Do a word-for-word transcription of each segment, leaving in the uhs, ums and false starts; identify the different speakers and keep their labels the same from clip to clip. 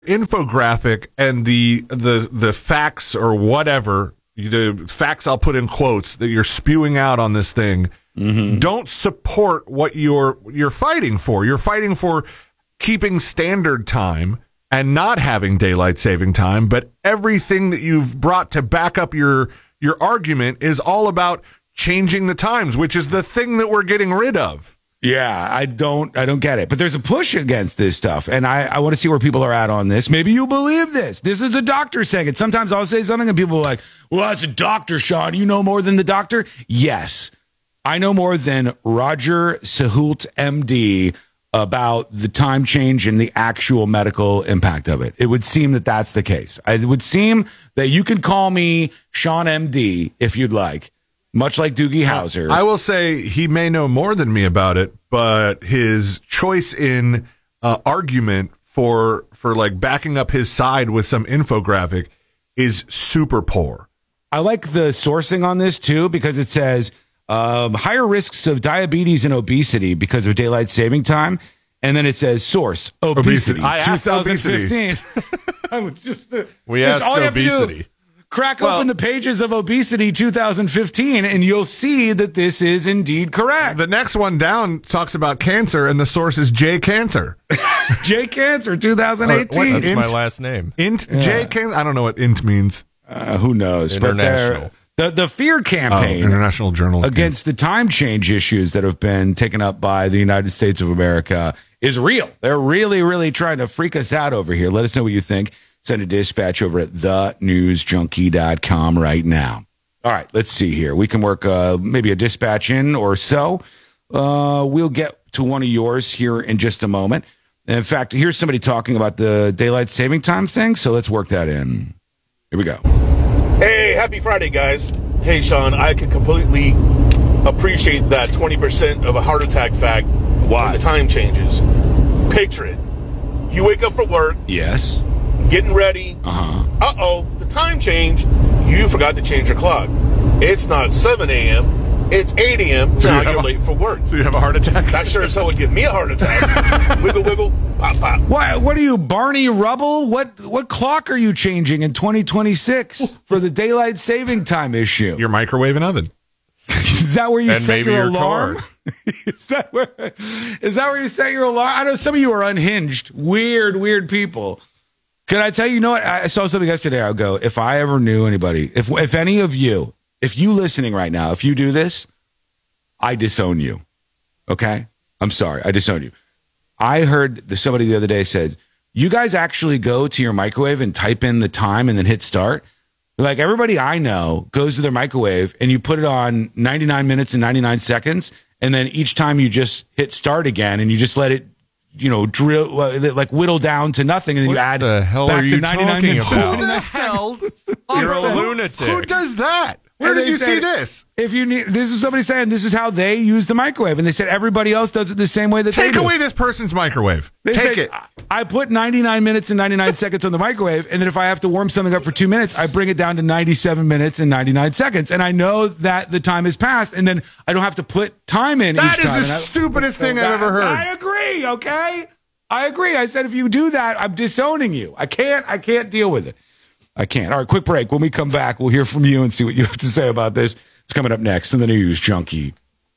Speaker 1: infographic and the the the facts or whatever, the facts I'll put in quotes that you're spewing out on this thing mm-hmm. don't support what you're you're fighting for. You're fighting for keeping standard time and not having daylight saving time, but everything that you've brought to back up your your argument is all about changing the times, which is the thing that we're getting rid of.
Speaker 2: Yeah, I don't I don't get it. But there's a push against this stuff, and I, I want to see where people are at on this. Maybe you believe this. This is the doctor saying it. Sometimes I'll say something and people are like, well, that's a doctor, Sean. You know more than the doctor? Yes. I know more than Roger Sahult, M D, about the time change and the actual medical impact of it. It would seem that that's the case. It would seem that you can call me Sean M D if you'd like, much like Doogie Howser.
Speaker 1: I will say he may know more than me about it, but his choice in uh, argument for for like backing up his side with some infographic is super poor.
Speaker 2: I like the sourcing on this too, because it says um, higher risks of diabetes and obesity because of daylight saving time. And then it says source obesity.
Speaker 1: obesity. I asked
Speaker 2: twenty fifteen. I was just, uh,
Speaker 3: we
Speaker 2: just
Speaker 3: asked
Speaker 2: all
Speaker 3: obesity.
Speaker 2: Crack
Speaker 1: well,
Speaker 2: open the pages of Obesity two thousand fifteen, and you'll see that this is indeed correct.
Speaker 1: The next one down talks about cancer, and the source is J Cancer.
Speaker 2: J Cancer twenty eighteen.
Speaker 3: That's
Speaker 1: int,
Speaker 3: my last name.
Speaker 1: Int
Speaker 2: Yeah.
Speaker 1: J Cancer. I don't know what int means.
Speaker 2: Uh, who knows?
Speaker 3: International.
Speaker 2: But the the fear campaign
Speaker 1: oh, International Journal
Speaker 2: against the time change issues that have been taken up by the United States of America is real. They're really, really trying to freak us out over here. Let us know what you think. Send a dispatch over at the news junkie dot com right now. All right, let's see here. We can work uh, maybe a dispatch in or so. Uh, we'll get to one of yours here in just a moment. In fact, here's somebody talking about the daylight saving time thing, so let's work that in. Here we go.
Speaker 4: Hey, happy Friday, guys. Hey, Sean, I can completely appreciate that twenty percent of a heart attack fact
Speaker 2: Why?
Speaker 4: when the time changes. Picture it. You wake up for work.
Speaker 2: Yes.
Speaker 4: Getting ready.
Speaker 2: Uh-huh.
Speaker 4: Uh-oh, the time changed. You forgot to change your clock. It's not seven a.m., it's eight a.m.,
Speaker 1: So
Speaker 4: now
Speaker 1: you have
Speaker 4: you're
Speaker 1: a-
Speaker 4: late for work.
Speaker 1: So you have a heart attack?
Speaker 4: That sure as hell would give me a heart attack. Wiggle, wiggle, pop, pop.
Speaker 2: What, what are you, Barney Rubble? What what clock are you changing in twenty twenty-six for the daylight saving time issue?
Speaker 1: Your microwave and oven.
Speaker 2: Is that where you
Speaker 3: And
Speaker 2: set
Speaker 3: maybe
Speaker 2: your,
Speaker 3: your
Speaker 2: alarm?
Speaker 3: car.
Speaker 2: is that where is that where you set your alarm? I know some of you are unhinged, weird, weird people. Can I tell you, you know what? I saw something yesterday. I'll go, if I ever knew anybody, if if any of you, if you listening right now, if you do this, I disown you. Okay? I'm sorry. I disown you. I heard the, somebody the other day said, you guys actually go to your microwave and type in the time and then hit start? Like, everybody I know goes to their microwave and you put it on ninety-nine minutes and ninety-nine seconds, and then each time you just hit start again and you just let it, you know, drill, uh, like whittle down to nothing, and then
Speaker 3: What
Speaker 2: you add
Speaker 3: the hell
Speaker 2: back
Speaker 3: are
Speaker 2: to
Speaker 3: you
Speaker 2: ninety-nine
Speaker 3: talking
Speaker 2: minutes.
Speaker 3: about?
Speaker 1: Who the hell?
Speaker 3: You're a
Speaker 1: Who-
Speaker 3: lunatic.
Speaker 1: Who does that? Where
Speaker 2: And
Speaker 1: did
Speaker 2: they
Speaker 1: you see
Speaker 2: said,
Speaker 1: this?
Speaker 2: If you need, this is somebody saying this is how they use the microwave, and they said everybody else does it the same way that they
Speaker 1: Take
Speaker 2: do.
Speaker 1: away this person's microwave.
Speaker 2: They
Speaker 1: Take
Speaker 2: said,
Speaker 1: it.
Speaker 2: I put ninety-nine minutes and ninety-nine seconds on the microwave, and then if I have to warm something up for two minutes, I bring it down to ninety-seven minutes and ninety-nine seconds, and I know that the time has passed, and then I don't have to put time in
Speaker 1: That
Speaker 2: each
Speaker 1: is
Speaker 2: time.
Speaker 1: the
Speaker 2: And I-
Speaker 1: stupidest thing
Speaker 2: I-
Speaker 1: I've ever heard.
Speaker 2: I agree. Okay, I agree. I said if you do that, I'm disowning you. I can't. I can't deal with it. I can't. All right, quick break. When we come back, we'll hear from you and see what you have to say about this. It's coming up next in the News Junkie.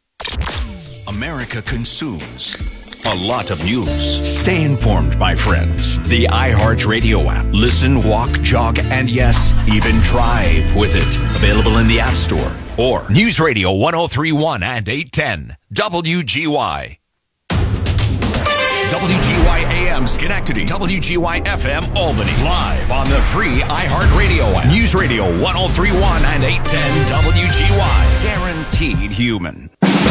Speaker 5: America consumes a lot of news. Stay informed, my friends. The iHeartRadio app. Listen, walk, jog, and yes, even drive with it. Available in the App Store or News Radio one oh three point one and eight ten W G Y. W G Y A M Schenectady, W G Y F M Albany, live on the free iHeartRadio app. News Radio one oh three point one and eight ten W G Y. Guaranteed human.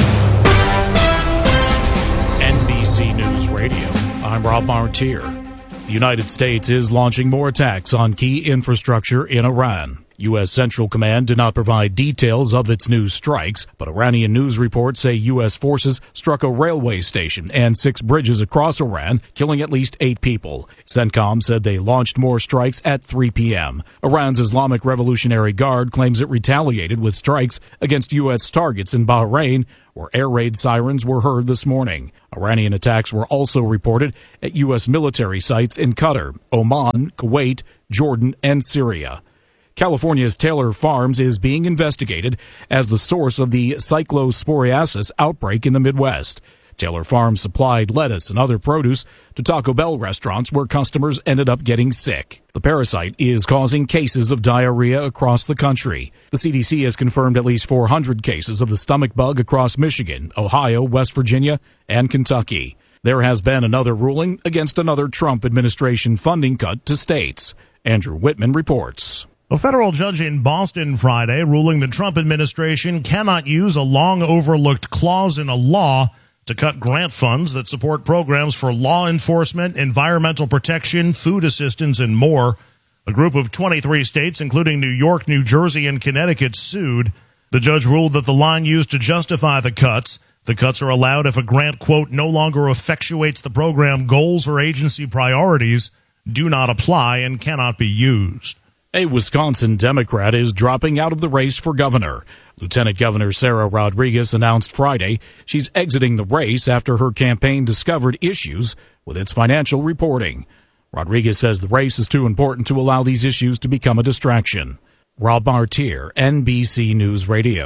Speaker 6: N B C News Radio. I'm Rob Martier. The United States is launching more attacks on key infrastructure in Iran. U S. Central Command did not provide details of its new strikes, but Iranian news reports say U S forces struck a railway station and six bridges across Iran, killing at least eight people. CENTCOM said they launched more strikes at three p.m. Iran's Islamic Revolutionary Guard claims it retaliated with strikes against U S targets in Bahrain, where air raid sirens were heard this morning. Iranian attacks were also reported at U S military sites in Qatar, Oman, Kuwait, Jordan, and Syria. California's Taylor Farms is being investigated as the source of the cyclosporiasis outbreak in the Midwest. Taylor Farms supplied lettuce and other produce to Taco Bell restaurants where customers ended up getting sick. The parasite is causing cases of diarrhea across the country. The C D C has confirmed at least four hundred cases of the stomach bug across Michigan, Ohio, West Virginia, and Kentucky. There has been another ruling against another Trump administration funding cut to states. Andrew Whitman reports.
Speaker 3: A federal judge in Boston Friday ruling the Trump administration cannot use a long-overlooked clause in a law to cut grant funds that support programs for law enforcement, environmental protection, food assistance, and more. A group of twenty-three states, including New York, New Jersey, and Connecticut, sued. The judge ruled that the line used to justify the cuts, the cuts are allowed if a grant, quote, no longer effectuates the program goals or agency priorities, do not apply and cannot be used.
Speaker 6: A Wisconsin Democrat is dropping out of the race for governor. Lieutenant Governor Sarah Rodriguez announced Friday she's exiting the race after her campaign discovered issues with its financial reporting. Rodriguez says the race is too important to allow these issues to become a distraction. Rob Martier, N B C News Radio.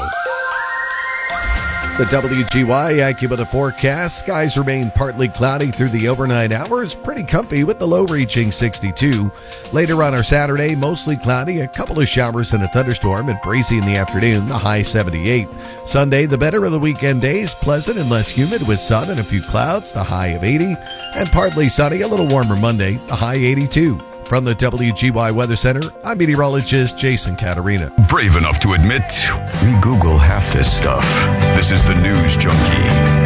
Speaker 7: The W G Y AccuWeather forecast. Skies remain partly cloudy through the overnight hours. Pretty comfy with the low reaching sixty-two. Later on our Saturday, mostly cloudy. A couple of showers and a thunderstorm and breezy in the afternoon. The high seventy-eight. Sunday, the better of the weekend days. Pleasant and less humid with sun and a few clouds. The high of eighty. And partly sunny. A little warmer Monday. The high eighty-two. From the W G Y Weather Center, I'm meteorologist Jason Caterina.
Speaker 5: Brave enough to admit, we Google half this stuff. This is the News Junkie.